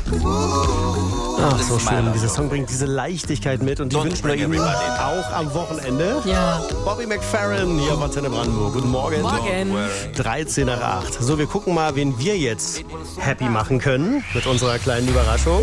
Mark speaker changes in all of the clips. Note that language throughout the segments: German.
Speaker 1: Ach, so schön. Dieser Song bringt diese Leichtigkeit mit und die wünschen wir Ihnen auch am Wochenende.
Speaker 2: Ja.
Speaker 1: Bobby McFerrin hier auf Antenne Brandenburg. Guten Morgen.
Speaker 2: Morgen.
Speaker 1: 13 nach 8. So, wir gucken mal, wen wir jetzt happy machen können mit unserer kleinen Überraschung.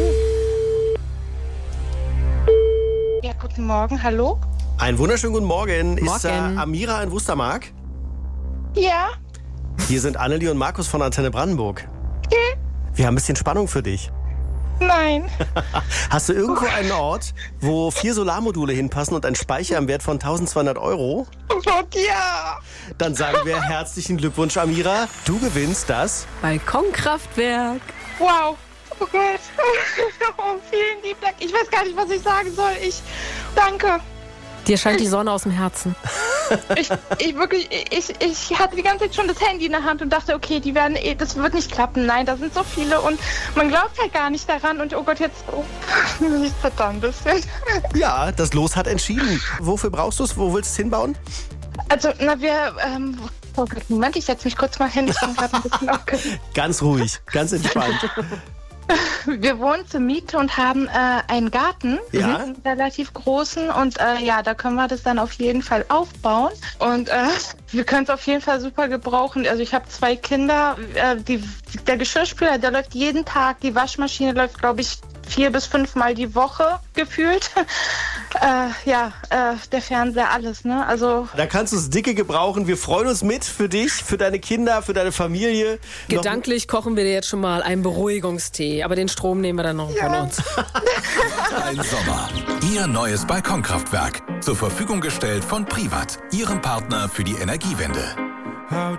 Speaker 3: Ja, guten Morgen, hallo?
Speaker 1: Einen wunderschönen guten Morgen. Ist
Speaker 2: Morgen.
Speaker 1: Amira in Wustermark?
Speaker 3: Ja,
Speaker 1: Hier sind Annelie und Markus von Antenne Brandenburg. Wir haben ein bisschen Spannung für dich.
Speaker 3: nein.
Speaker 1: Hast du irgendwo einen Ort, wo 4 Solarmodule hinpassen und ein Speicher im Wert von 1.200 €?
Speaker 3: Oh Gott, ja.
Speaker 1: Dann sagen wir herzlichen Glückwunsch, Amira. Du gewinnst das.
Speaker 2: Balkonkraftwerk.
Speaker 3: Wow. Oh Gott. Oh, vielen lieben Dank. Ich weiß gar nicht, was ich sagen soll. Danke.
Speaker 2: Dir scheint die Sonne aus dem Herzen.
Speaker 3: Ich hatte die ganze Zeit schon das Handy in der Hand und dachte, okay, das wird nicht klappen. Nein, da sind so viele und man glaubt halt gar nicht daran. Und oh Gott, jetzt, ich zitter ein bisschen.
Speaker 1: Ja, das Los hat entschieden. Wofür brauchst du es? Wo willst du es hinbauen?
Speaker 3: Also, oh Gott, Moment, ich setze mich kurz mal hin. Ich bin gerade ein bisschen aufgeregt.
Speaker 1: Ganz ruhig, ganz entspannt.
Speaker 3: Wir wohnen zur Miete und haben einen Garten,
Speaker 1: Ja.
Speaker 3: einen relativ großen und da können wir das dann auf jeden Fall aufbauen und wir können es auf jeden Fall super gebrauchen. Also ich habe 2 Kinder, der Geschirrspüler, der läuft jeden Tag, die Waschmaschine läuft, glaube ich, 4 bis 5 Mal die Woche gefühlt. Der Fernseher, alles, ne? Also
Speaker 1: Da kannst du es dicke gebrauchen. Wir freuen uns mit für dich, für deine Kinder, für deine Familie.
Speaker 2: Gedanklich kochen wir dir jetzt schon mal einen Beruhigungstee, aber den Strom nehmen wir dann noch von uns.
Speaker 4: Ein Sommer. Ihr neues Balkonkraftwerk. Zur Verfügung gestellt von Privat, Ihrem Partner für die Energiewende.